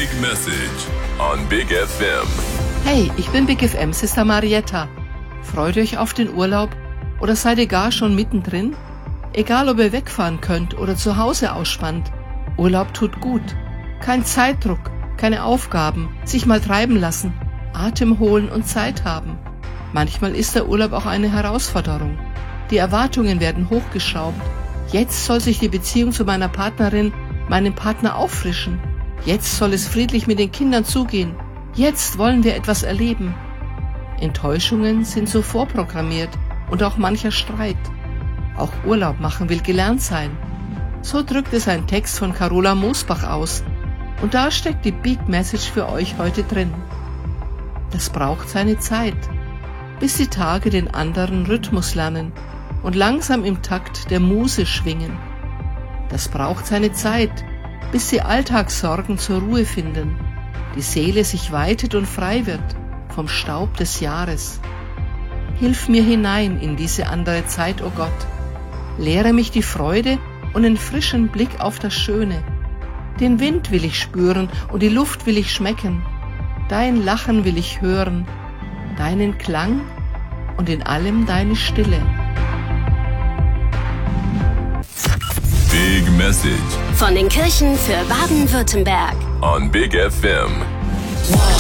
Big Message on Big FM. Hey, ich bin Big FM Sister Marietta. Freut euch auf den Urlaub oder seid ihr gar schon mittendrin? Egal, ob ihr wegfahren könnt oder zu Hause ausspannt, Urlaub tut gut. Kein Zeitdruck, keine Aufgaben, sich mal treiben lassen, Atem holen und Zeit haben. Manchmal ist der Urlaub auch eine Herausforderung. Die Erwartungen werden hochgeschraubt. Jetzt soll sich die Beziehung zu meiner Partnerin, meinem Partner auffrischen. Jetzt soll es friedlich mit den Kindern zugehen. Jetzt wollen wir etwas erleben. Enttäuschungen sind so vorprogrammiert und auch mancher Streit. Auch Urlaub machen will gelernt sein. So drückt es ein Text von Carola Mosbach aus. Und da steckt die Big Message für euch heute drin. Das braucht seine Zeit, bis die Tage den anderen Rhythmus lernen und langsam im Takt der Muse schwingen. Das braucht seine Zeit, bis die Alltagssorgen zur Ruhe finden, die Seele sich weitet und frei wird vom Staub des Jahres. Hilf mir hinein in diese andere Zeit, o Gott. Lehre mich die Freude und den frischen Blick auf das Schöne. Den Wind will ich spüren und die Luft will ich schmecken. Dein Lachen will ich hören, deinen Klang und in allem deine Stille. Big Message Von den Kirchen für Baden-Württemberg. on Big FM.